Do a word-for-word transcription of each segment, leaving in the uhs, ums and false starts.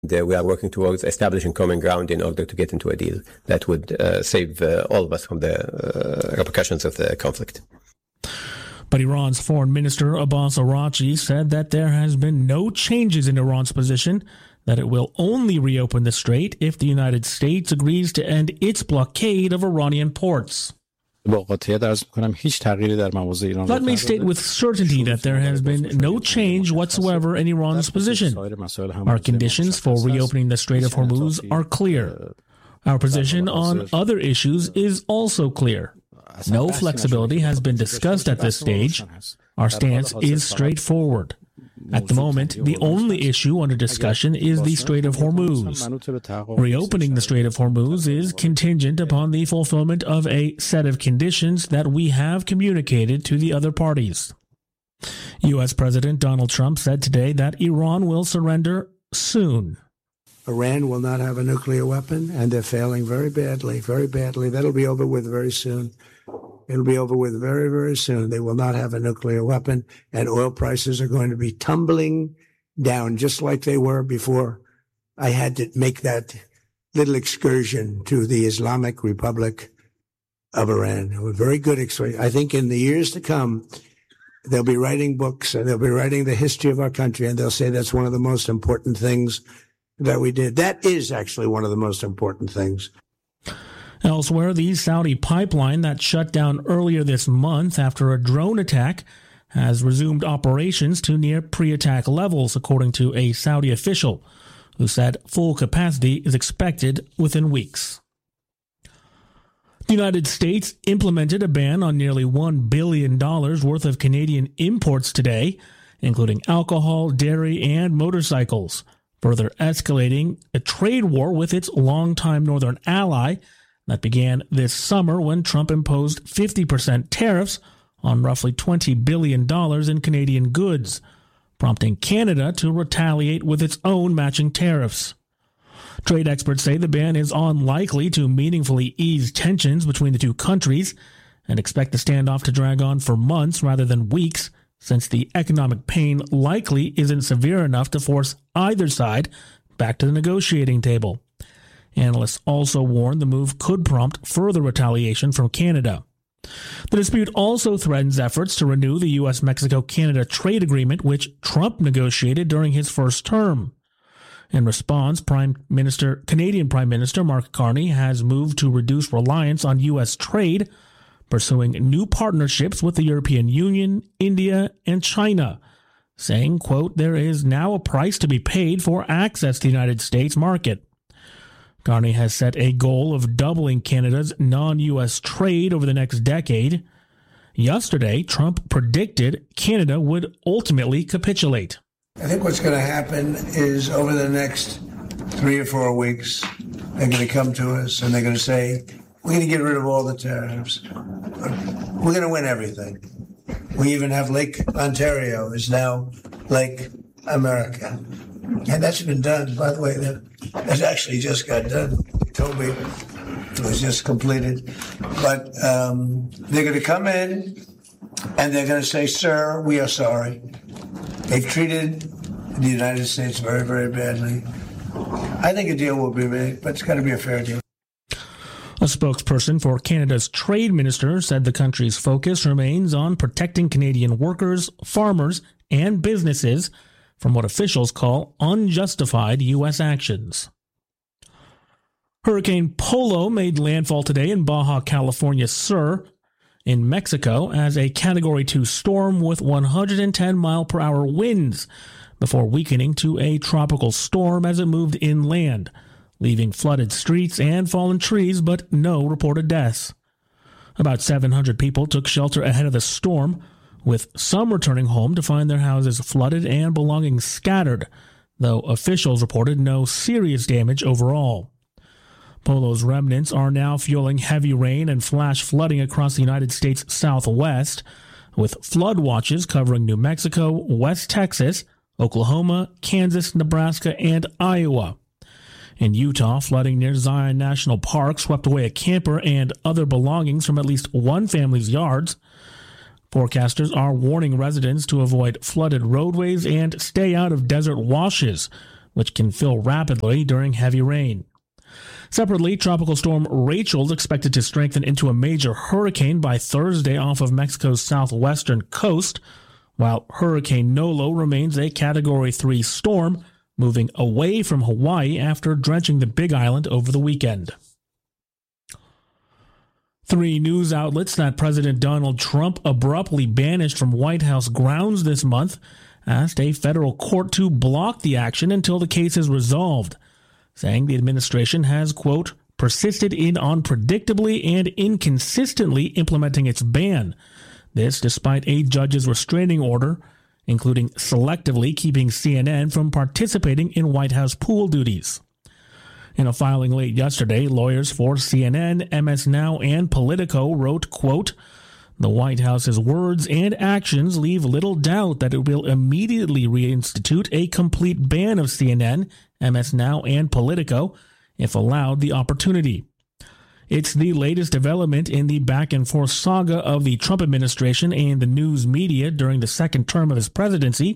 Uh, we are working towards establishing common ground in order to get into a deal that would uh, save uh, all of us from the uh, repercussions of the conflict. But Iran's Foreign Minister Abbas Araghchi said that there has been no changes in Iran's position, that it will only reopen the strait if the United States agrees to end its blockade of Iranian ports. Let me state with certainty that there has been no change whatsoever in Iran's position. Our conditions for reopening the Strait of Hormuz are clear. Our position on other issues is also clear. No flexibility has been discussed at this stage. Our stance is straightforward. At the moment, the only issue under discussion is the Strait of Hormuz. Reopening the Strait of Hormuz is contingent upon the fulfillment of a set of conditions that we have communicated to the other parties. U S. President Donald Trump said today that Iran will surrender soon. Iran will not have a nuclear weapon, and they're failing very badly, very badly. That'll be over with very soon. It'll be over with very, very soon. They will not have a nuclear weapon, and oil prices are going to be tumbling down just like they were before I had to make that little excursion to the Islamic Republic of Iran. A very good excursion. I think in the years to come, they'll be writing books, and they'll be writing the history of our country, and they'll say that's one of the most important things that we did. That is actually one of the most important things. Elsewhere, the Saudi pipeline that shut down earlier this month after a drone attack has resumed operations to near pre-attack levels, according to a Saudi official who said full capacity is expected within weeks. The United States implemented a ban on nearly one billion dollars worth of Canadian imports today, including alcohol, dairy, and motorcycles, further escalating a trade war with its longtime northern ally that began this summer when Trump imposed fifty percent tariffs on roughly twenty billion dollars in Canadian goods, prompting Canada to retaliate with its own matching tariffs. Trade experts say the ban is unlikely to meaningfully ease tensions between the two countries and expect the standoff to drag on for months rather than weeks, since the economic pain likely isn't severe enough to force either side back to the negotiating table. Analysts also warn the move could prompt further retaliation from Canada. The dispute also threatens efforts to renew the U S Mexico Canada trade agreement, which Trump negotiated during his first term. In response, Prime Minister, Canadian Prime Minister Mark Carney has moved to reduce reliance on U S trade, pursuing new partnerships with the European Union, India, and China, saying, quote, "There is now a price to be paid for access to the United States market." Carney has set a goal of doubling Canada's non-U S trade over the next decade. Yesterday, Trump predicted Canada would ultimately capitulate. I think what's going to happen is over the next three or four weeks, they're going to come to us and they're going to say, we're going to get rid of all the tariffs. We're going to win everything. We even have Lake Ontario is now Lake America. And that's been done, by the way. That has actually just got done. They told me it was just completed. But um, they're going to come in and they're going to say, sir, we are sorry. They've treated the United States very, very badly. I think a deal will be made, but it's got to be a fair deal. A spokesperson for Canada's trade minister said the country's focus remains on protecting Canadian workers, farmers, and businesses from what officials call unjustified U S actions. Hurricane Polo made landfall today in Baja California Sur in Mexico as a Category two storm with one hundred ten mile per hour winds before weakening to a tropical storm as it moved inland, leaving flooded streets and fallen trees but no reported deaths. About seven hundred people took shelter ahead of the storm, with some returning home to find their houses flooded and belongings scattered, though officials reported no serious damage overall. Polo's remnants are now fueling heavy rain and flash flooding across the United States Southwest, with flood watches covering New Mexico, West Texas, Oklahoma, Kansas, Nebraska, and Iowa. In Utah, flooding near Zion National Park swept away a camper and other belongings from at least one family's yards. Forecasters are warning residents to avoid flooded roadways and stay out of desert washes, which can fill rapidly during heavy rain. Separately, Tropical Storm Rachel is expected to strengthen into a major hurricane by Thursday off of Mexico's southwestern coast, while Hurricane Nolo remains a Category three storm, moving away from Hawaii after drenching the Big Island over the weekend. Three news outlets that President Donald Trump abruptly banished from White House grounds this month asked a federal court to block the action until the case is resolved, saying the administration has, quote, persisted in unpredictably and inconsistently implementing its ban. This despite a judge's restraining order, including selectively keeping C N N from participating in White House pool duties. In a filing late yesterday, lawyers for C N N, M S Now, and Politico wrote, quote, the White House's words and actions leave little doubt that it will immediately reinstitute a complete ban of C N N, M S Now, and Politico if allowed the opportunity. It's the latest development in the back-and-forth saga of the Trump administration and the news media during the second term of his presidency.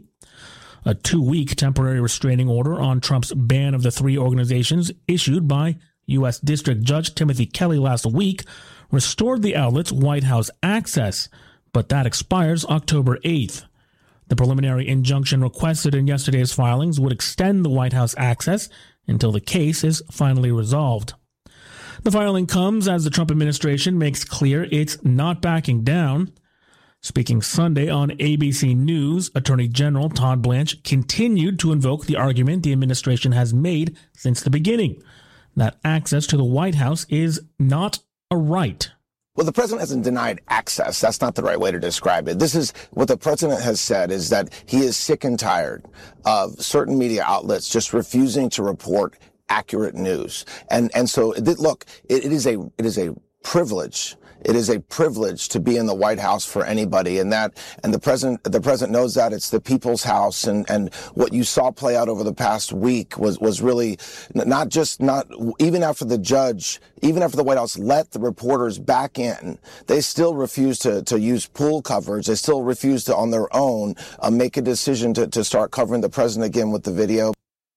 A two-week temporary restraining order on Trump's ban of the three organizations issued by U S District Judge Timothy Kelly last week restored the outlet's White House access, but that expires October eighth. The preliminary injunction requested in yesterday's filings would extend the White House access until the case is finally resolved. The filing comes as the Trump administration makes clear it's not backing down. Speaking Sunday on A B C News, Attorney General Todd Blanche continued to invoke the argument the administration has made since the beginning, that access to the White House is not a right. Well, the president hasn't denied access. That's not the right way to describe it. This is what the president has said, is that he is sick and tired of certain media outlets just refusing to report accurate news. And and so, look, it, it is a it is a privilege. It is a privilege to be in the White House for anybody, and that, and the president, the president knows that. It's the people's house, and, and what you saw play out over the past week was, was really not just not, even after the judge, even after the White House let the reporters back in, they still refuse to, to use pool coverage. They still refuse to, on their own, uh, make a decision to, to start covering the president again with the video.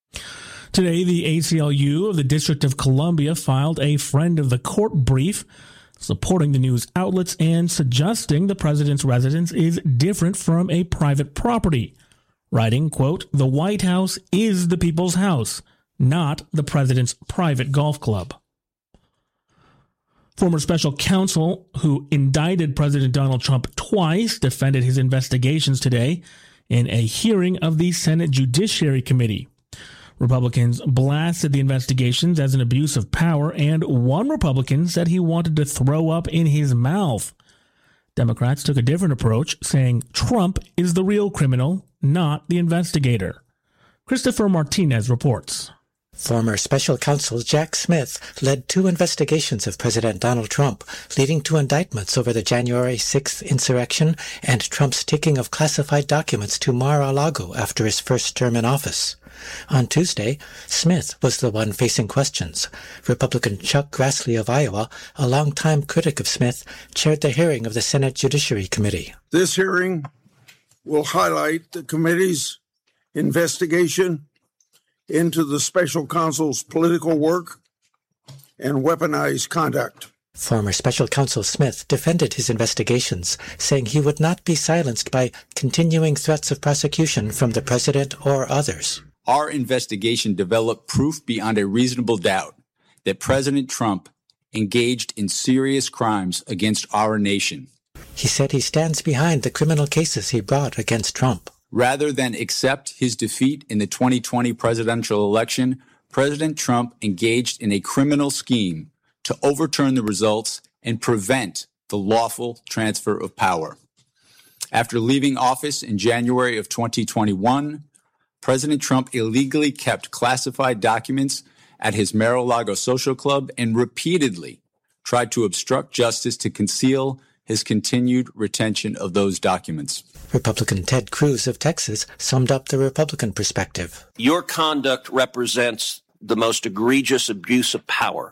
Today, the A C L U of the District of Columbia filed a friend of the court brief supporting the news outlets and suggesting the president's residence is different from a private property, writing, quote, the White House is the people's house, not the president's private golf club. Former special counsel who indicted President Donald Trump twice defended his investigations today in a hearing of the Senate Judiciary Committee. Republicans blasted the investigations as an abuse of power, and one Republican said he wanted to throw up in his mouth. Democrats took a different approach, saying Trump is the real criminal, not the investigator. Christopher Martinez reports. Former special counsel Jack Smith led two investigations of President Donald Trump, leading to indictments over the January sixth insurrection and Trump's taking of classified documents to Mar-a-Lago after his first term in office. On Tuesday, Smith was the one facing questions. Republican Chuck Grassley of Iowa, a longtime critic of Smith, chaired the hearing of the Senate Judiciary Committee. This hearing will highlight the committee's investigation into the special counsel's political work and weaponized conduct. Former special counsel Smith defended his investigations, saying he would not be silenced by continuing threats of prosecution from the president or others. Our investigation developed proof beyond a reasonable doubt that President Trump engaged in serious crimes against our nation. He said he stands behind the criminal cases he brought against Trump. Rather than accept his defeat in the twenty twenty presidential election, President Trump engaged in a criminal scheme to overturn the results and prevent the lawful transfer of power. After leaving office in January of twenty twenty-one, President Trump illegally kept classified documents at his Mar-a-Lago social club and repeatedly tried to obstruct justice to conceal his continued retention of those documents. Republican Ted Cruz of Texas summed up the Republican perspective. Your conduct represents the most egregious abuse of power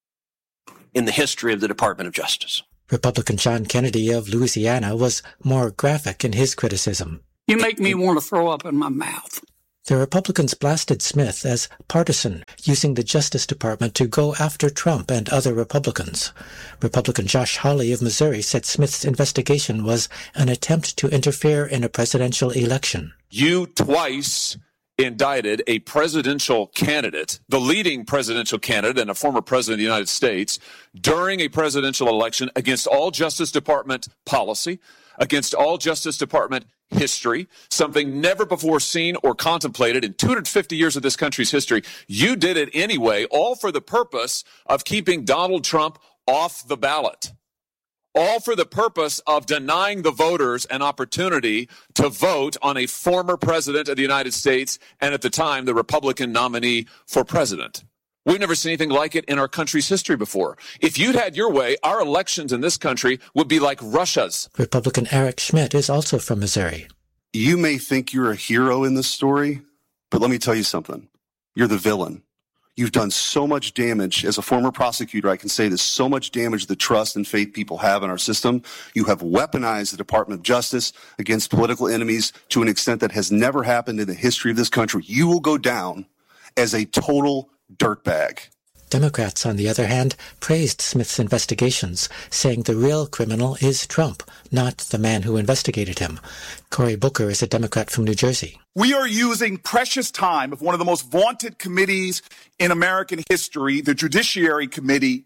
in the history of the Department of Justice. Republican John Kennedy of Louisiana was more graphic in his criticism. You make me want to throw up in my mouth. The Republicans blasted Smith as partisan, using the Justice Department to go after Trump and other Republicans. Republican Josh Hawley of Missouri said Smith's investigation was an attempt to interfere in a presidential election. You twice indicted a presidential candidate, the leading presidential candidate and a former president of the United States, during a presidential election against all Justice Department policy, against all Justice Department history, something never before seen or contemplated in two hundred fifty years of this country's history. You did it anyway, all for the purpose of keeping Donald Trump off the ballot, all for the purpose of denying the voters an opportunity to vote on a former president of the United States and at the time the Republican nominee for president. We've never seen anything like it in our country's history before. If you'd had your way, our elections in this country would be like Russia's. Republican Eric Schmidt is also from Missouri. You may think you're a hero in this story, but let me tell you something. You're the villain. You've done so much damage. As a former prosecutor, I can say this, so much damage to the trust and faith people have in our system. You have weaponized the Department of Justice against political enemies to an extent that has never happened in the history of this country. You will go down as a total dirtbag. Democrats, on the other hand, praised Smith's investigations, saying the real criminal is Trump, not the man who investigated him. Cory Booker is a Democrat from New Jersey. We are using precious time of one of the most vaunted committees in American history, the Judiciary Committee,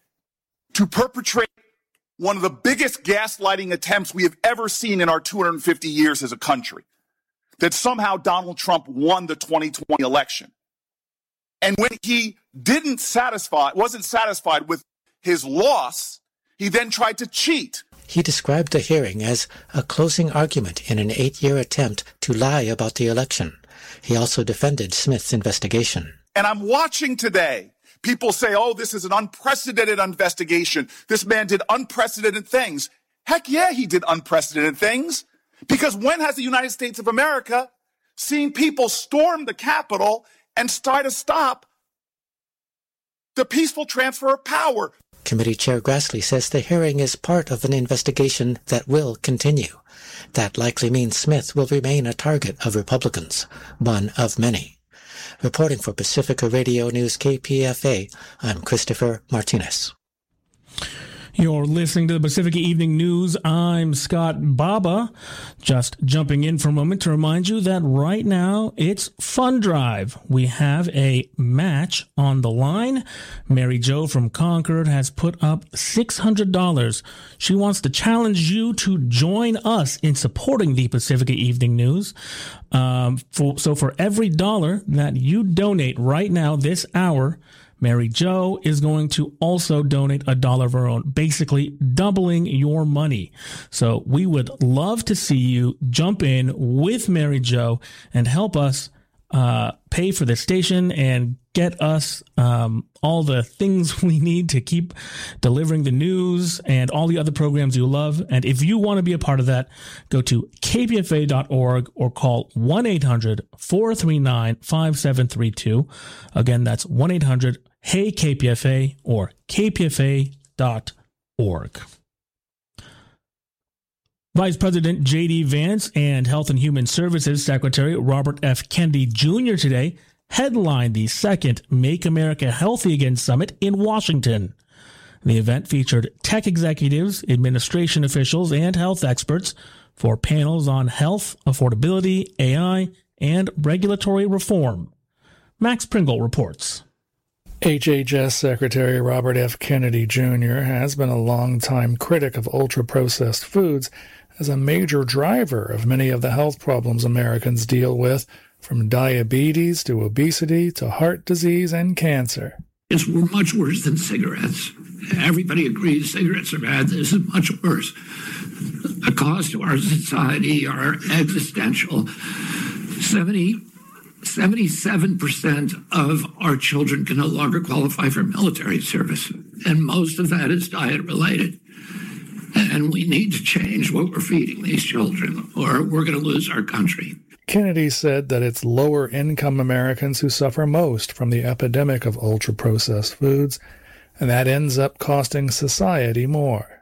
to perpetrate one of the biggest gaslighting attempts we have ever seen in our two hundred fifty years as a country. That somehow Donald Trump won the twenty twenty election. And when he didn't satisfy, wasn't satisfied with his loss, he then tried to cheat. He described the hearing as a closing argument in an eight-year attempt to lie about the election. He also defended Smith's investigation. And I'm watching today, people say, oh, this is an unprecedented investigation. This man did unprecedented things. Heck yeah, he did unprecedented things. Because when has the United States of America seen people storm the Capitol and try to stop the peaceful transfer of power? Committee Chair Grassley says the hearing is part of an investigation that will continue. That likely means Smith will remain a target of Republicans, one of many. Reporting for Pacifica Radio News K P F A, I'm Christopher Martinez. You're listening to the Pacifica Evening News. I'm Scott Baba. Just jumping in for a moment to remind you that right now it's Fund Drive. We have a match on the line. Mary Jo from Concord has put up six hundred dollars. She wants to challenge you to join us in supporting the Pacifica Evening News. Um, for, so for every dollar that you donate right now this hour, Mary Jo is going to also donate a dollar of her own, basically doubling your money. So we would love to see you jump in with Mary Jo and help us uh, pay for the station and get us um, all the things we need to keep delivering the news and all the other programs you love. And if you want to be a part of that, go to k p f a dot org or call one eight hundred four three nine five seven three two. Again, that's one eight hundred Hey K P F A or k p f a dot org. Vice President J D Vance and Health and Human Services Secretary Robert F. Kennedy Junior today headlined the second Make America Healthy Again Summit in Washington. The event featured tech executives, administration officials, and health experts for panels on health, affordability, A I, and regulatory reform. Max Pringle reports. H H S Secretary Robert F. Kennedy Junior has been a longtime critic of ultra-processed foods as a major driver of many of the health problems Americans deal with, from diabetes to obesity to heart disease and cancer. It's much worse than cigarettes. Everybody agrees cigarettes are bad. This is much worse. The cost to our society are existential. seventy seventy-seven percent of our children can no longer qualify for military service, and most of that is diet related. And we need to change what we're feeding these children, or we're going to lose our country. Kennedy said that it's lower-income Americans who suffer most from the epidemic of ultra-processed foods, and that ends up costing society more.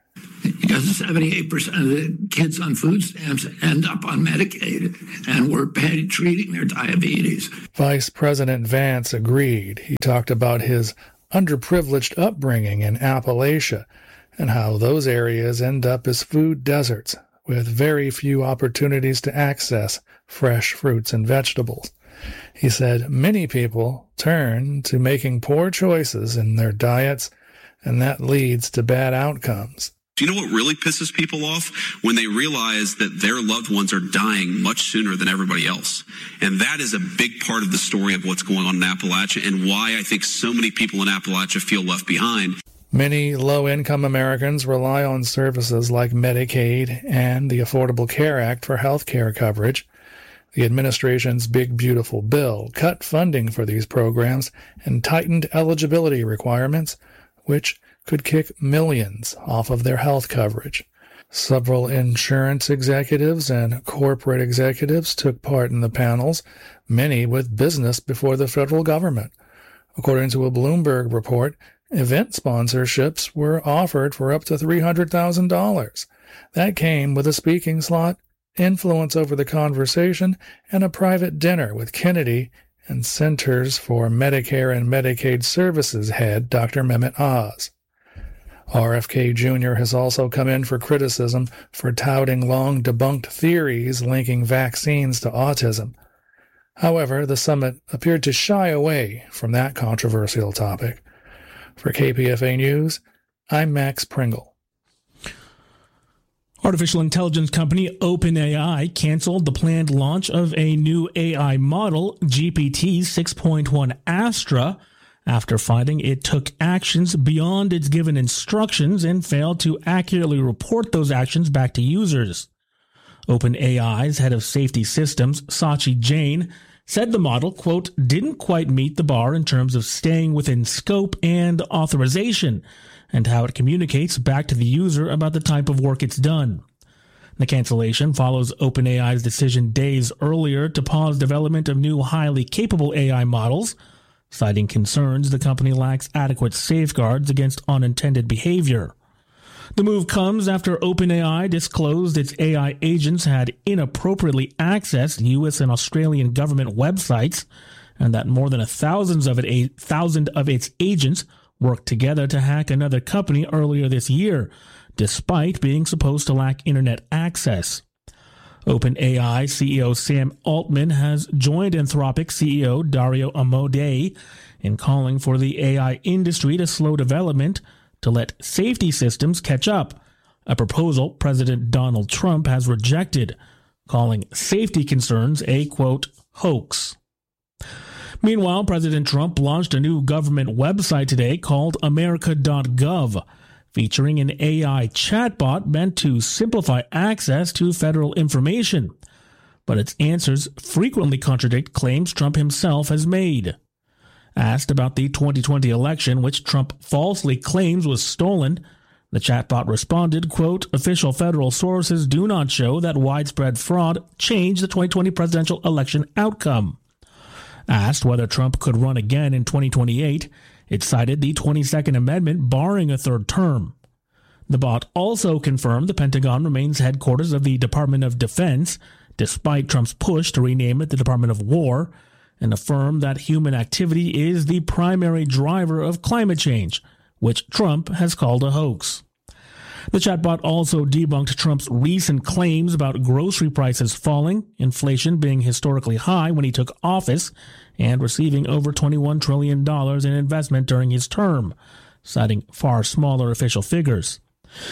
Because seventy-eight percent of the kids on food stamps end up on Medicaid, and we're paid treating their diabetes. Vice President Vance agreed. He talked about his underprivileged upbringing in Appalachia and how those areas end up as food deserts with very few opportunities to access fresh fruits and vegetables. He said many people turn to making poor choices in their diets, and that leads to bad outcomes. Do you know what really pisses people off? When they realize that their loved ones are dying much sooner than everybody else. And that is a big part of the story of what's going on in Appalachia and why I think so many people in Appalachia feel left behind. Many low-income Americans rely on services like Medicaid and the Affordable Care Act for health care coverage. The administration's Big Beautiful Bill cut funding for these programs and tightened eligibility requirements, which could kick millions off of their health coverage. Several insurance executives and corporate executives took part in the panels, many with business before the federal government. According to a Bloomberg report, event sponsorships were offered for up to three hundred thousand dollars. That came with a speaking slot, influence over the conversation, and a private dinner with Kennedy and Centers for Medicare and Medicaid Services head Doctor Mehmet Oz. R F K Junior has also come in for criticism for touting long-debunked theories linking vaccines to autism. However, the summit appeared to shy away from that controversial topic. For K P F A News, I'm Max Pringle. Artificial intelligence company OpenAI canceled the planned launch of a new A I model, G P T six point one Astra, after finding it took actions beyond its given instructions and failed to accurately report those actions back to users. OpenAI's head of safety systems, Sachi Jain, said the model, quote, didn't quite meet the bar in terms of staying within scope and authorization, and how it communicates back to the user about the type of work it's done. The cancellation follows OpenAI's decision days earlier to pause development of new highly capable A I models, citing concerns the company lacks adequate safeguards against unintended behavior. The move comes after OpenAI disclosed its A I agents had inappropriately accessed U S and Australian government websites, and that more than a thousand of, it, a thousand of its agents worked together to hack another company earlier this year, despite being supposed to lack internet access. OpenAI C E O Sam Altman has joined Anthropic C E O Dario Amodei in calling for the A I industry to slow development to let safety systems catch up, a proposal President Donald Trump has rejected, calling safety concerns a, quote, hoax. Meanwhile, President Trump launched a new government website today called America dot gov, featuring an A I chatbot meant to simplify access to federal information. But its answers frequently contradict claims Trump himself has made. Asked about the twenty twenty election, which Trump falsely claims was stolen, the chatbot responded, quote, official federal sources do not show that widespread fraud changed the twenty twenty presidential election outcome. Asked whether Trump could run again in twenty twenty-eight, it cited the twenty-second Amendment barring a third term. The bot also confirmed the Pentagon remains headquarters of the Department of Defense, despite Trump's push to rename it the Department of War, and affirmed that human activity is the primary driver of climate change, which Trump has called a hoax. The chatbot also debunked Trump's recent claims about grocery prices falling, inflation being historically high when he took office, and receiving over twenty-one trillion dollars in investment during his term, citing far smaller official figures.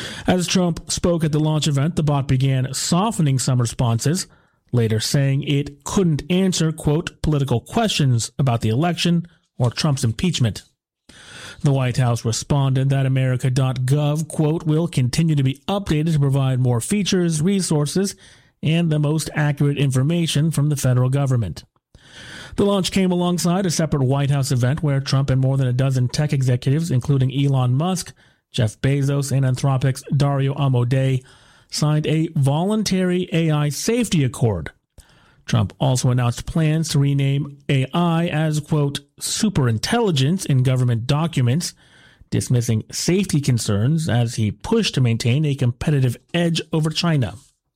As Trump spoke at the launch event, the bot began softening some responses, later saying it couldn't answer, quote, political questions about the election or Trump's impeachment. The White House responded that America dot gov, quote, will continue to be updated to provide more features, resources, and the most accurate information from the federal government. The launch came alongside a separate White House event where Trump and more than a dozen tech executives, including Elon Musk, Jeff Bezos, and Anthropic's Dario Amodei, signed a voluntary A I safety accord. Trump also announced plans to rename A I as, quote, superintelligence in government documents, dismissing safety concerns as he pushed to maintain a competitive edge over China.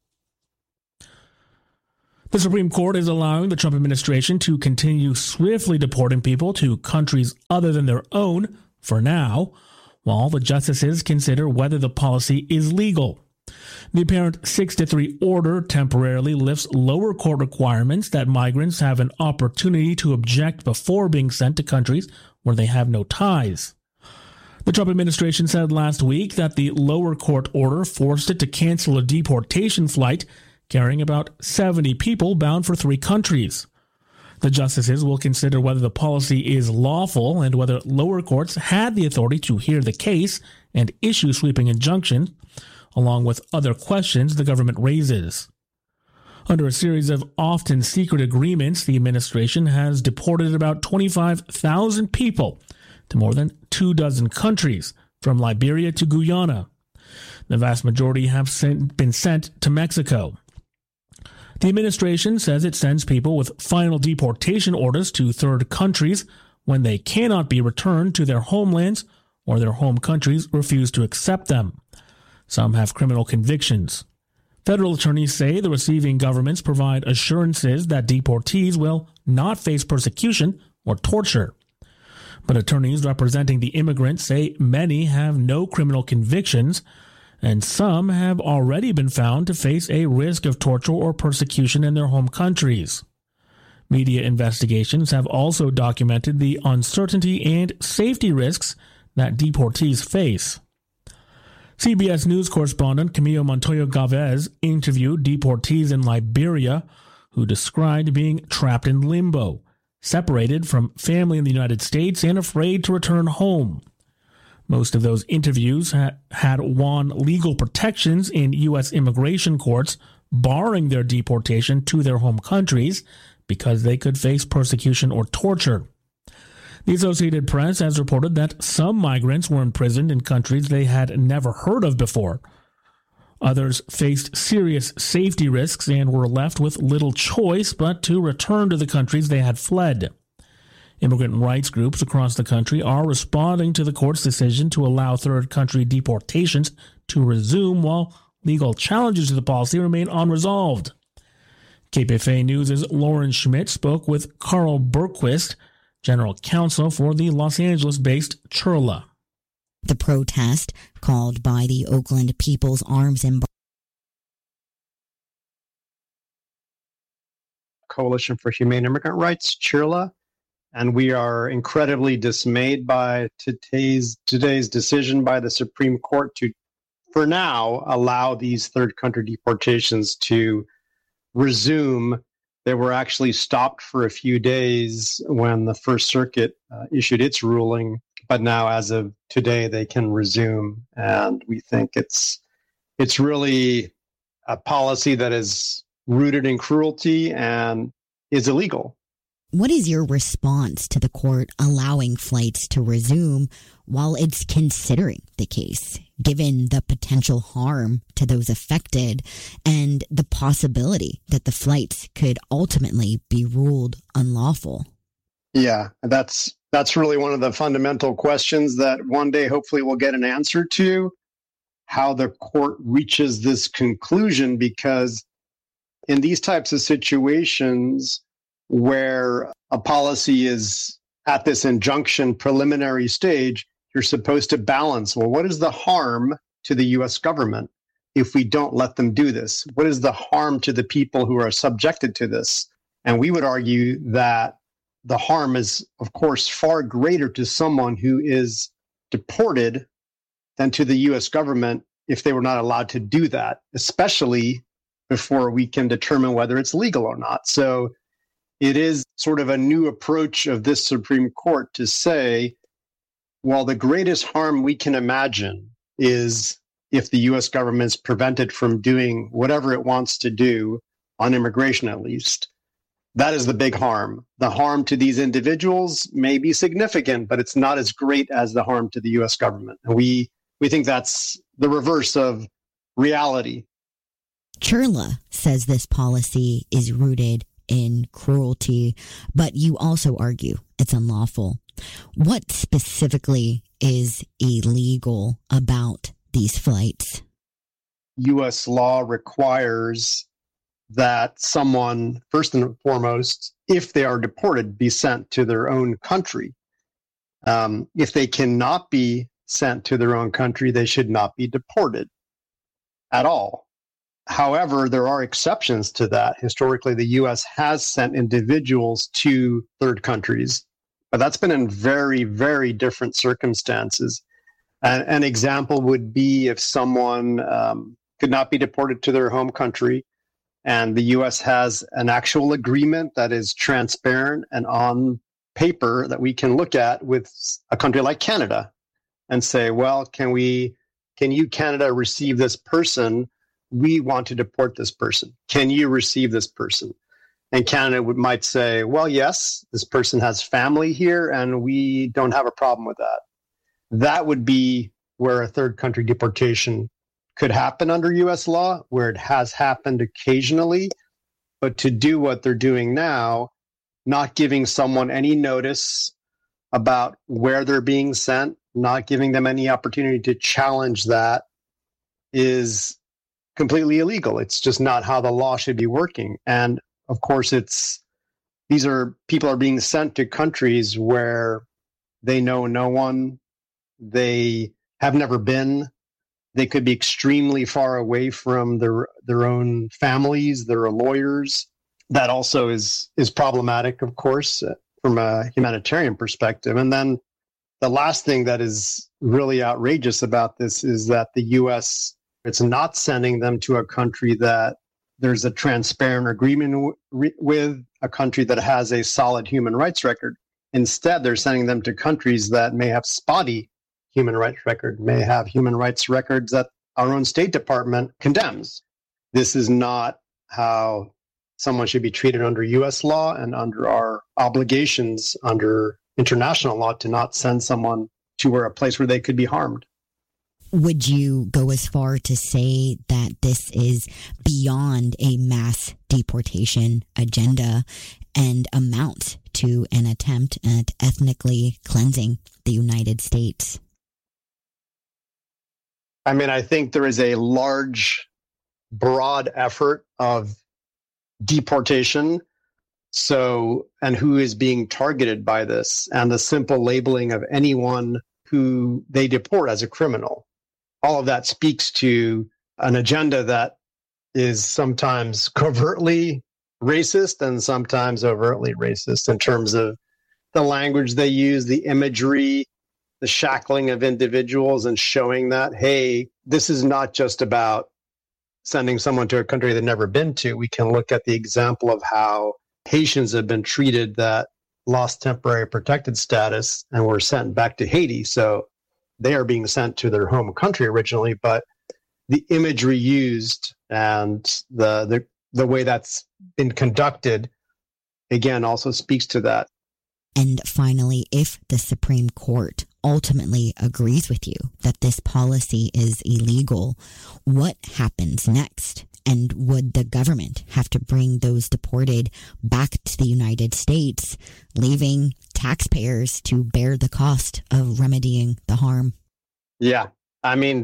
The Supreme Court is allowing the Trump administration to continue swiftly deporting people to countries other than their own for now, while the justices consider whether the policy is legal. The apparent six to three order temporarily lifts lower court requirements that migrants have an opportunity to object before being sent to countries where they have no ties. The Trump administration said last week that the lower court order forced it to cancel a deportation flight carrying about seventy people bound for three countries. The justices will consider whether the policy is lawful and whether lower courts had the authority to hear the case and issue sweeping injunctions, along with other questions the government raises. Under a series of often secret agreements, the administration has deported about twenty-five thousand people to more than two dozen countries, from Liberia to Guyana. The vast majority have sent, been sent to Mexico. The administration says it sends people with final deportation orders to third countries when they cannot be returned to their homelands or their home countries refuse to accept them. Some have criminal convictions. Federal attorneys say the receiving governments provide assurances that deportees will not face persecution or torture. But attorneys representing the immigrants say many have no criminal convictions, and some have already been found to face a risk of torture or persecution in their home countries. Media investigations have also documented the uncertainty and safety risks that deportees face. C B S News correspondent Camilo Montoya Gavez interviewed deportees in Liberia who described being trapped in limbo, separated from family in the United States and afraid to return home. Most of those interviews ha- had won legal protections in U S immigration courts, barring their deportation to their home countries because they could face persecution or torture. The Associated Press has reported that some migrants were imprisoned in countries they had never heard of before. Others faced serious safety risks and were left with little choice but to return to the countries they had fled. Immigrant rights groups across the country are responding to the court's decision to allow third country deportations to resume while legal challenges to the policy remain unresolved. K P F A News' Lauren Schmidt spoke with Carl Bergquist, general counsel for the Los Angeles-based Churla. The protest, called by the Oakland People's Arms and Coalition for Humane Immigrant Rights, Churla, and we are incredibly dismayed by today's today's decision by the Supreme Court to, for now, allow these third country deportations to resume. They were actually stopped for a few days when the First Circuit uh, issued its ruling, but now as of today they can resume, and we think it's it's really a policy that is rooted in cruelty and is illegal. What is your response to the court allowing flights to resume while it's considering the case, given the potential harm to those affected and the possibility that the flights could ultimately be ruled unlawful? Yeah, that's that's really one of the fundamental questions that one day hopefully we'll get an answer to, how the court reaches this conclusion, because in these types of situations where a policy is at this injunction preliminary stage, you're supposed to balance, well, what is the harm to the U S government if we don't let them do this? What is the harm to the people who are subjected to this? And we would argue that the harm is, of course, far greater to someone who is deported than to the U S government if they were not allowed to do that, especially before we can determine whether it's legal or not. So it is sort of a new approach of this Supreme Court to say, well, the greatest harm we can imagine is if the U S government's prevented from doing whatever it wants to do on immigration, at least. That is the big harm. The harm to these individuals may be significant, but it's not as great as the harm to the U S government. And we, we think that's the reverse of reality. Churla says this policy is rooted in cruelty, but you also argue it's unlawful. What specifically is illegal about these flights? U S law requires that someone, first and foremost, if they are deported, be sent to their own country. Um, if they cannot be sent to their own country, they should not be deported at all. However, there are exceptions to that. Historically, the U S has sent individuals to third countries, but that's been in very, very different circumstances. An, an example would be if someone um, could not be deported to their home country, and the U S has an actual agreement that is transparent and on paper that we can look at with a country like Canada and say, well, can we, can you, Canada, receive this person? We want to deport this person. Can you receive this person? And Canada would, might say, well, yes, this person has family here and we don't have a problem with that. That would be where a third country deportation could happen under U S law, where it has happened occasionally. But to do what they're doing now, not giving someone any notice about where they're being sent, not giving them any opportunity to challenge that, is completely illegal. It's just not how the law should be working. And of course, it's these are people are being sent to countries where they know no one, they have never been, they could be extremely far away from their their own families, their lawyers. That also is is problematic, of course, from a humanitarian perspective. And then the last thing that is really outrageous about this is that the U S, it's not sending them to a country that there's a transparent agreement w- with, a country that has a solid human rights record. Instead, they're sending them to countries that may have spotty human rights record, may have human rights records that our own State Department condemns. This is not how someone should be treated under U S law and under our obligations under international law to not send someone to where a place where they could be harmed. Would you go as far to say that this is beyond a mass deportation agenda and amounts to an attempt at ethnically cleansing the United States? I mean, I think there is a large, broad effort of deportation. So, and who is being targeted by this, and the simple labeling of anyone who they deport as a criminal. All of that speaks to an agenda that is sometimes covertly racist and sometimes overtly racist in terms of the language they use, the imagery, the shackling of individuals, and showing that, hey, this is not just about sending someone to a country they've never been to. We can look at the example of how Haitians have been treated that lost temporary protected status and were sent back to Haiti. So they are being sent to their home country originally, but the imagery used and the, the the way that's been conducted, again, also speaks to that. And finally, if the Supreme Court ultimately agrees with you that this policy is illegal, what happens next? And would the government have to bring those deported back to the United States, leaving taxpayers to bear the cost of remedying the harm? Yeah. I mean,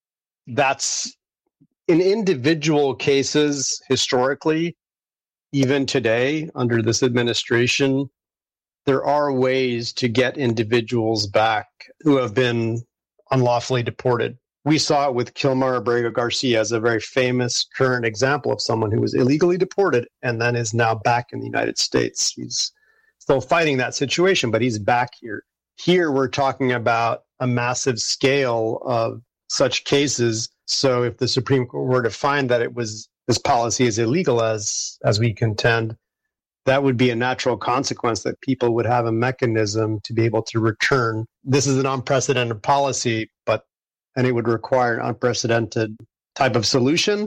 that's in individual cases historically, even today under this administration, there are ways to get individuals back who have been unlawfully deported. We saw it with Kilmar Abrego Garcia as a very famous current example of someone who was illegally deported and then is now back in the United States. He's still fighting that situation, but he's back here. Here we're talking about a massive scale of such cases. So if the Supreme Court were to find that it was this policy is illegal as as we contend, that would be a natural consequence that people would have a mechanism to be able to return. This is an unprecedented policy, but and it would require an unprecedented type of solution,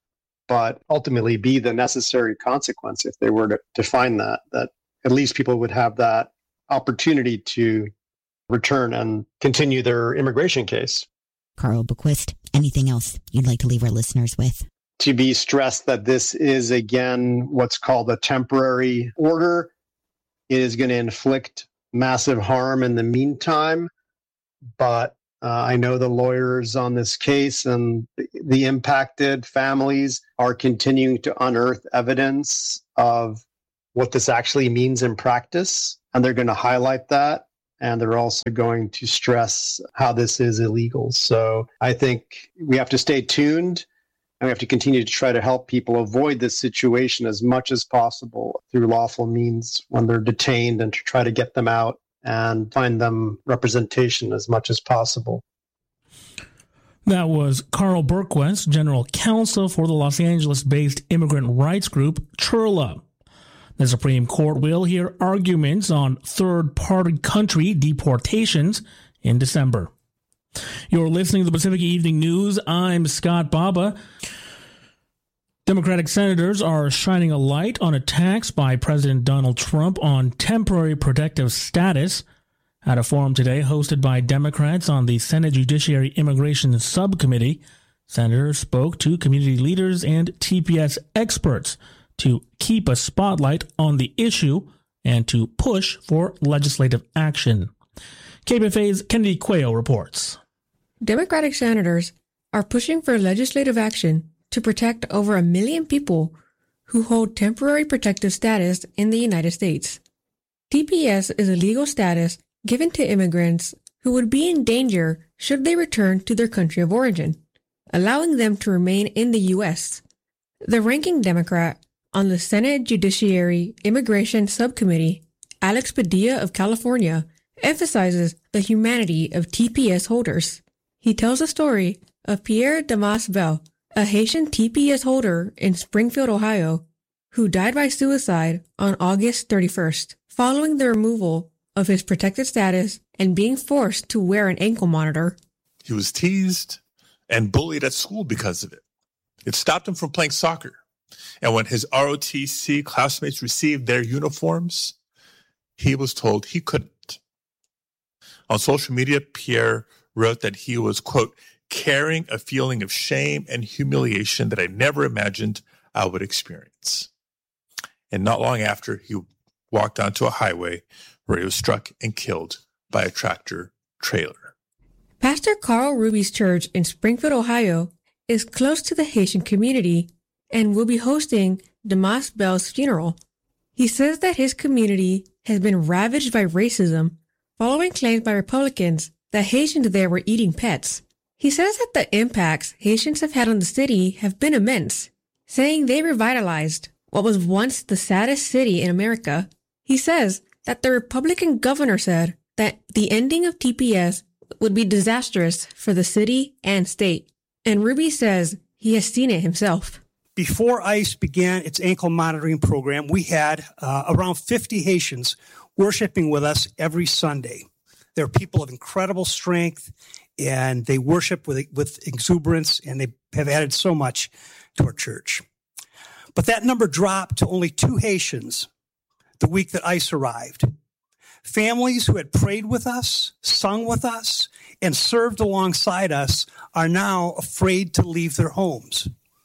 but ultimately be the necessary consequence if they were to, to find that, that at least people would have that opportunity to return and continue their immigration case. Carl Boquist, anything else you'd like to leave our listeners with? To be stressed that this is, again, what's called a temporary order. It is going to inflict massive harm in the meantime. but uh, I know the lawyers on this case and the impacted families are continuing to unearth evidence of what this actually means in practice, and they're going to highlight that. And they're also going to stress how this is illegal. So I think we have to stay tuned, and we have to continue to try to help people avoid this situation as much as possible through lawful means when they're detained, and to try to get them out and find them representation as much as possible. That was Carl Berquist, General Counsel for the Los Angeles-based immigrant rights group Churla. The Supreme Court will hear arguments on third-party country deportations in December. You're listening to the Pacific Evening News. I'm Scott Baba. Democratic senators are shining a light on attacks by President Donald Trump on temporary protective status. At a forum today hosted by Democrats on the Senate Judiciary Immigration Subcommittee, senators spoke to community leaders and T P S experts to keep a spotlight on the issue and to push for legislative action. K P F A's Kennedy Quayle reports. Democratic senators are pushing for legislative action to protect over a million people who hold temporary protective status in the United States. T P S is a legal status given to immigrants who would be in danger should they return to their country of origin, allowing them to remain in the U S. The ranking Democrat on the Senate Judiciary Immigration Subcommittee, Alex Padilla of California, emphasizes the humanity of T P S holders. He tells the story of Pierre Damas Bell, a Haitian T P S holder in Springfield, Ohio, who died by suicide on August thirty-first, following the removal of his protected status and being forced to wear an ankle monitor. He was teased and bullied at school because of it. It stopped him from playing soccer. And when his R O T C classmates received their uniforms, he was told he couldn't. On social media, Pierre wrote that he was, quote, carrying a feeling of shame and humiliation that I never imagined I would experience. And not long after, he walked onto a highway where he was struck and killed by a tractor trailer. Pastor Carl Ruby's church in Springfield, Ohio, is close to the Haitian community and will be hosting Damas Bell's funeral. He says that his community has been ravaged by racism following claims by Republicans that Haitians there were eating pets. He says that the impacts Haitians have had on the city have been immense, saying they revitalized what was once the saddest city in America. He says that the Republican governor said that the ending of T P S would be disastrous for the city and state. And Ruby says he has seen it himself. Before ICE began its ankle monitoring program, we had uh, around fifty Haitians worshiping with us every Sunday. They're people of incredible strength, and they worship with, with exuberance, and they have added so much to our church. But that number dropped to only two Haitians the week that ICE arrived. Families who had prayed with us, sung with us, and served alongside us are now afraid to leave their homes.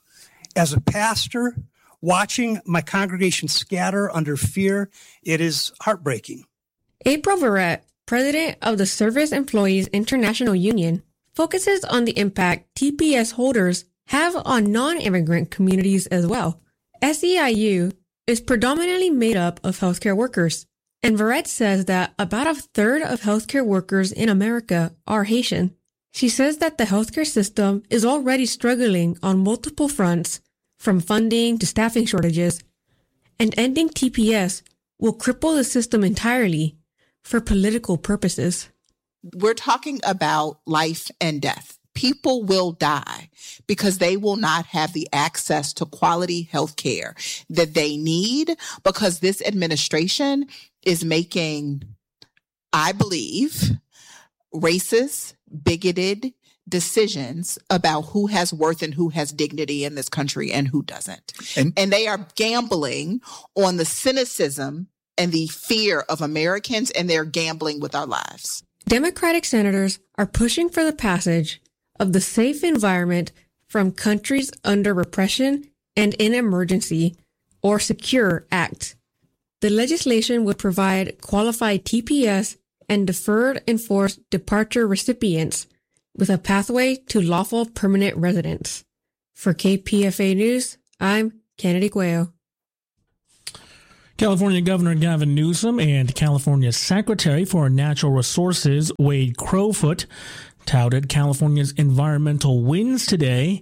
As a pastor, watching my congregation scatter under fear, it is heartbreaking. April Verrett, president of the Service Employees International Union, focuses on the impact T P S holders have on non-immigrant communities as well. S E I U is predominantly made up of healthcare workers, and Verrett says that about a third of healthcare workers in America are Haitian. She says that the healthcare system is already struggling on multiple fronts, from funding to staffing shortages, and ending T P S will cripple the system entirely for political purposes. We're talking about life and death. People will die because they will not have the access to quality health care that they need, because this administration is making, I believe, racist, bigoted decisions about who has worth and who has dignity in this country and who doesn't. And, and they are gambling on the cynicism and the fear of Americans, and they're gambling with our lives. Democratic senators are pushing for the passage of the Safe Environment from Countries Under Repression and in Emergency, or SECURE Act. The legislation would provide qualified T P S and deferred enforced departure recipients with a pathway to lawful permanent residence. For K P F A News, I'm Kennedy Cuello. California Governor Gavin Newsom and California Secretary for Natural Resources Wade Crowfoot touted California's environmental wins today,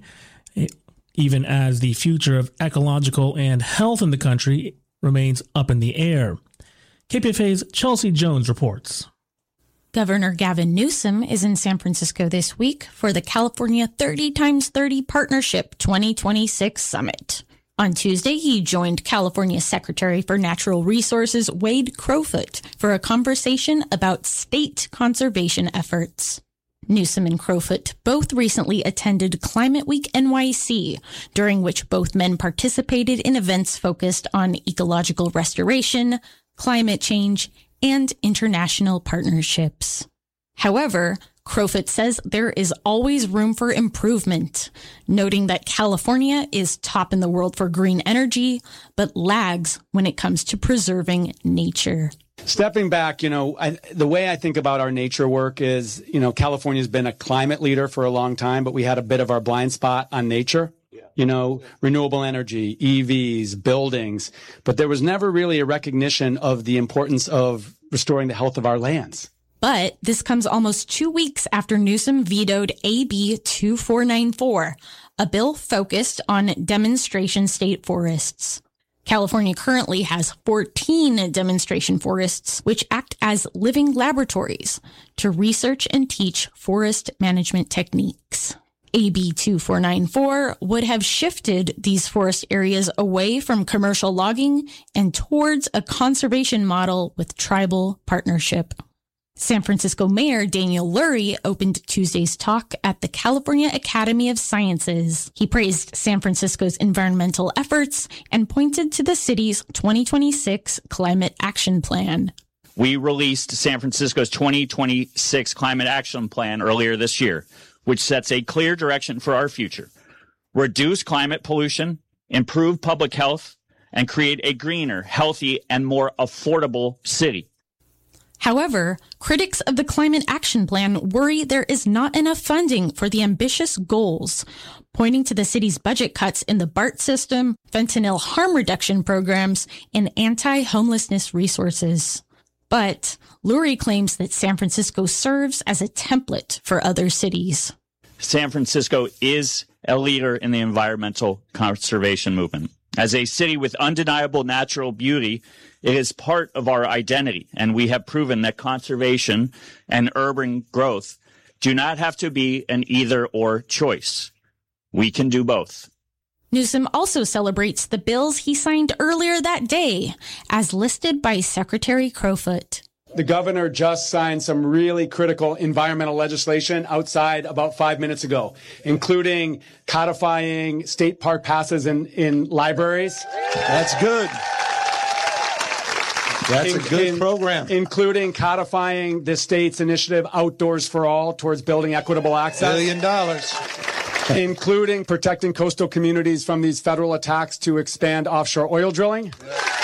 even as the future of ecological and health in the country remains up in the air. K P F A's Chelsea Jones reports. Governor Gavin Newsom is in San Francisco this week for the California thirty by thirty Partnership twenty twenty-six Summit. On Tuesday, he joined California Secretary for Natural Resources Wade Crowfoot for a conversation about state conservation efforts. Newsom and Crowfoot both recently attended Climate Week N Y C, during which both men participated in events focused on ecological restoration, climate change, and international partnerships. However, Crowfoot says there is always room for improvement, noting that California is top in the world for green energy, but lags when it comes to preserving nature. Stepping back, you know, I, the way I think about our nature work is, you know, California's been a climate leader for a long time, but we had a bit of our blind spot on nature. You know, renewable energy, E Vs, buildings, but there was never really a recognition of the importance of restoring the health of our lands. But this comes almost two weeks after Newsom vetoed A B twenty-four ninety-four, a bill focused on demonstration state forests. California currently has fourteen demonstration forests, which act as living laboratories to research and teach forest management techniques. A B twenty-four ninety-four would have shifted these forest areas away from commercial logging and towards a conservation model with tribal partnership. San Francisco Mayor Daniel Lurie opened Tuesday's talk at the California Academy of Sciences. He praised San Francisco's environmental efforts and pointed to the city's twenty twenty-six Climate Action Plan. We released San Francisco's twenty twenty-six Climate Action Plan earlier this year, which sets a clear direction for our future. Reduce climate pollution, improve public health, and create a greener, healthy, and more affordable city. However, critics of the Climate Action Plan worry there is not enough funding for the ambitious goals, pointing to the city's budget cuts in the BART system, fentanyl harm reduction programs, and anti-homelessness resources. But Lurie claims that San Francisco serves as a template for other cities. San Francisco is a leader in the environmental conservation movement. As a city with undeniable natural beauty, it is part of our identity, and we have proven that conservation and urban growth do not have to be an either-or choice. We can do both. Newsom also celebrates the bills he signed earlier that day, as listed by Secretary Crowfoot. The governor just signed some really critical environmental legislation outside about five minutes ago, including codifying state park passes in, in libraries. That's good. That's in, a good in, program. Including codifying the state's initiative Outdoors for All towards building equitable access. Billion dollars. Including protecting coastal communities from these federal attacks to expand offshore oil drilling.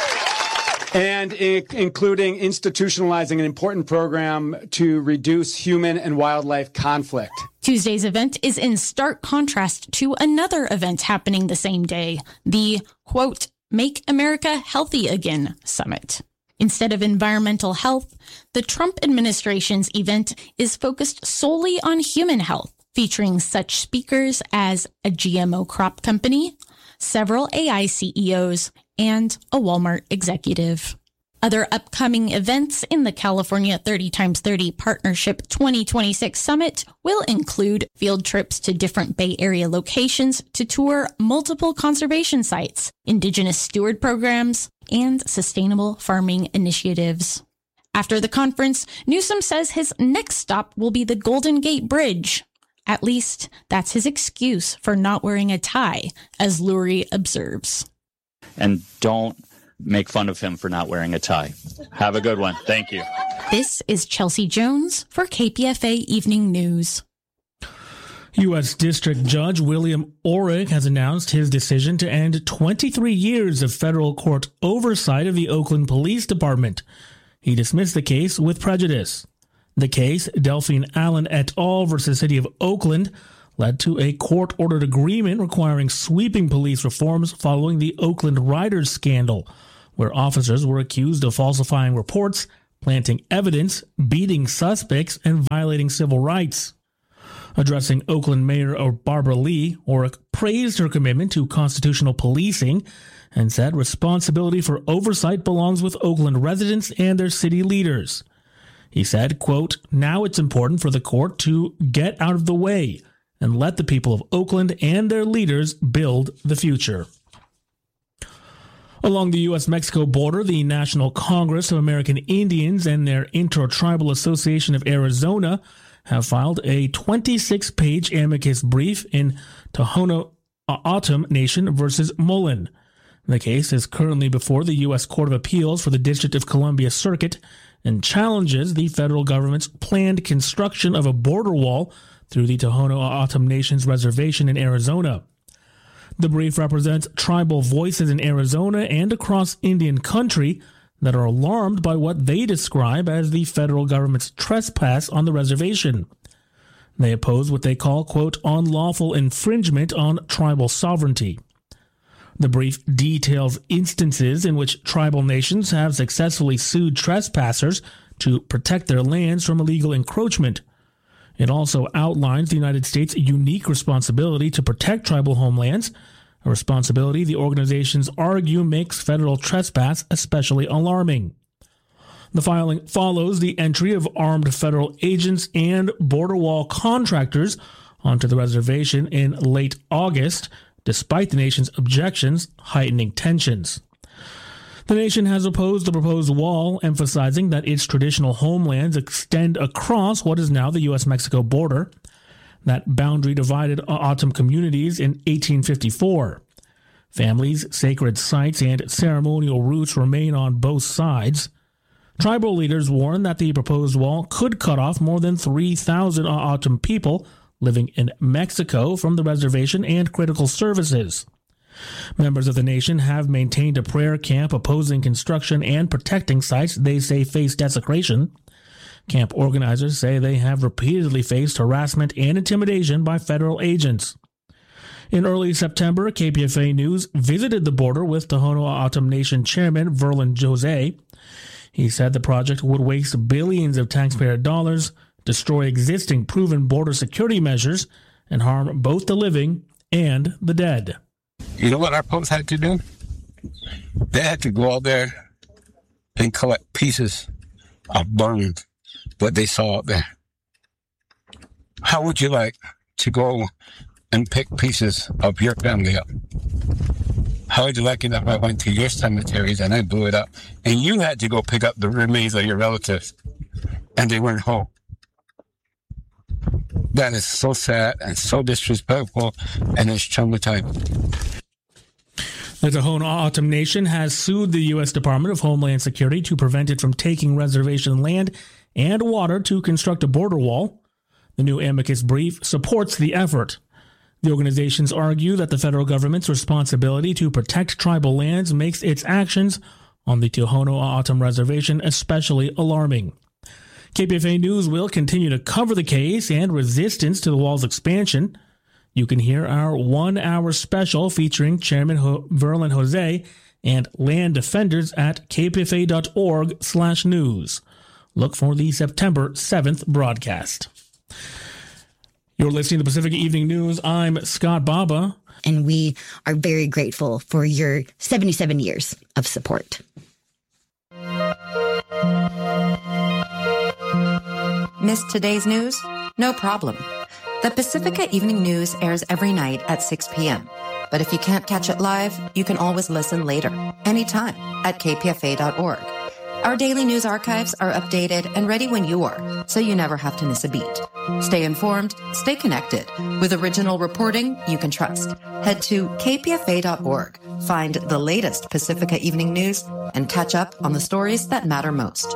And I- including institutionalizing an important program to reduce human and wildlife conflict. Tuesday's event is in stark contrast to another event happening the same day, the, quote, Make America Healthy Again Summit. Instead of environmental health, the Trump administration's event is focused solely on human health, featuring such speakers as a G M O crop company, several A I C E Os, and a Walmart executive. Other upcoming events in the California thirty by thirty Partnership twenty twenty-six Summit will include field trips to different Bay Area locations to tour multiple conservation sites, indigenous steward programs, and sustainable farming initiatives. After the conference, Newsom says his next stop will be the Golden Gate Bridge. At least, that's his excuse for not wearing a tie, as Lurie observes. And don't make fun of him for not wearing a tie. Have a good one. Thank you. This is Chelsea Jones for K P F A Evening News. U S District Judge William Orrick has announced his decision to end twenty-three years of federal court oversight of the Oakland Police Department. He dismissed the case with prejudice. The case, Delphine Allen et al. Versus City of Oakland, led to a court-ordered agreement requiring sweeping police reforms following the Oakland Riders scandal, where officers were accused of falsifying reports, planting evidence, beating suspects, and violating civil rights. Addressing Oakland Mayor Barbara Lee, Orrick praised her commitment to constitutional policing and said responsibility for oversight belongs with Oakland residents and their city leaders. He said, quote, "Now it's important for the court to get out of the way and let the people of Oakland and their leaders build the future." Along the U S Mexico border, the National Congress of American Indians and their Intertribal Association of Arizona have filed a twenty-six page amicus brief in Tohono O'odham Nation versus Mullen. The case is currently before the U S Court of Appeals for the District of Columbia Circuit and challenges the federal government's planned construction of a border wall through the Tohono O'odham Nation's reservation in Arizona. The brief represents tribal voices in Arizona and across Indian country that are alarmed by what they describe as the federal government's trespass on the reservation. They oppose what they call, quote, unlawful infringement on tribal sovereignty. The brief details instances in which tribal nations have successfully sued trespassers to protect their lands from illegal encroachment. It also outlines the United States' unique responsibility to protect tribal homelands, a responsibility the organizations argue makes federal trespass especially alarming. The filing follows the entry of armed federal agents and border wall contractors onto the reservation in late August, despite the nation's objections, heightening tensions. The nation has opposed the proposed wall, emphasizing that its traditional homelands extend across what is now the U S Mexico border. That boundary divided O'odham communities in eighteen fifty-four. Families, sacred sites, and ceremonial routes remain on both sides. Tribal leaders warn that the proposed wall could cut off more than three thousand O'odham people living in Mexico from the reservation and critical services. Members of the nation have maintained a prayer camp opposing construction and protecting sites they say face desecration. Camp organizers say they have repeatedly faced harassment and intimidation by federal agents. In early September, K P F A News visited the border with Tohono O'odham Nation Chairman Verlin Jose. He said the project would waste billions of taxpayer dollars, destroy existing proven border security measures, and harm both the living and the dead. You know what our folks had to do? They had to go out there and collect pieces of bones, what they saw out there. How would you like to go and pick pieces of your family up? How would you like it if I went to your cemeteries and I blew it up, and you had to go pick up the remains of your relatives, and they weren't home? That is so sad and so disrespectful, and it's traumatizing. The Tohono O'odham Nation has sued the U S Department of Homeland Security to prevent it from taking reservation land and water to construct a border wall. The new amicus brief supports the effort. The organizations argue that the federal government's responsibility to protect tribal lands makes its actions on the Tohono O'odham Reservation especially alarming. K P F A News will continue to cover the case and resistance to the wall's expansion. You can hear our one-hour special featuring Chairman Ho- Verlin Jose and land defenders at k p f a dot org slash news. Look for the September seventh broadcast. You're listening to the Pacific Evening News. I'm Scott Baba. And we are very grateful for your seventy-seven years of support. Missed today's news? No problem. The Pacifica Evening News airs every night at six p.m. But if you can't catch it live, you can always listen later, anytime, at k p f a dot org. Our daily news archives are updated and ready when you are, so you never have to miss a beat. Stay informed, stay connected. With original reporting you can trust. Head to k p f a dot org, find the latest Pacifica Evening News, and catch up on the stories that matter most.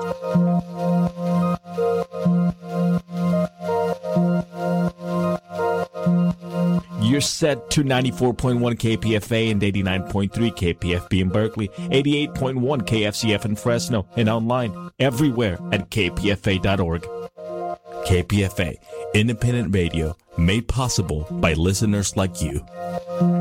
You're set to ninety-four point one K P F A and eighty-nine point three K P F B in Berkeley, eighty-eight point one K F C F in Fresno, and online everywhere at K P F A dot org. K P F A, independent radio made possible by listeners like you.